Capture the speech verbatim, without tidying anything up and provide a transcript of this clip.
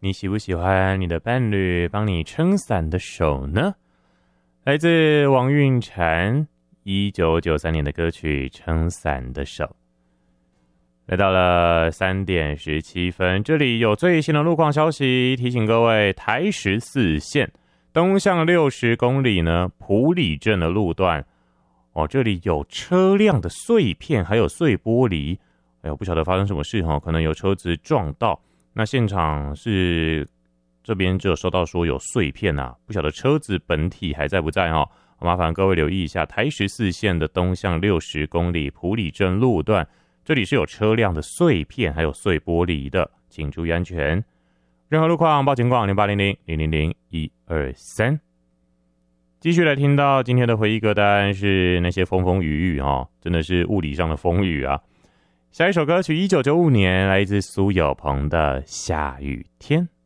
你喜不喜欢你的伴侣帮你撑伞的手呢？来自王韵婵一九九三年的歌曲《撑伞的手》。来到了三点十七分，这里有最新的路况消息，提醒各位，台十四线东向六十公里呢，埔里镇的路段哦，这里有车辆的碎片，还有碎玻璃。哎呦，不晓得发生什么事哈，可能有车子撞到。那现场是这边只有收到说有碎片啊，不晓得车子本体还在不在哈？麻烦各位留意一下，台十四线的东向六十公里埔里镇路段。这里是有车辆的碎片，还有碎玻璃的，请注意安全。任何路况报警广零八零零零零零一二三。继续来听到今天的回忆歌单是那些风风雨雨哦，真的是物理上的风雨啊。下一首歌曲一九九五年来自苏有朋的《下雨天》。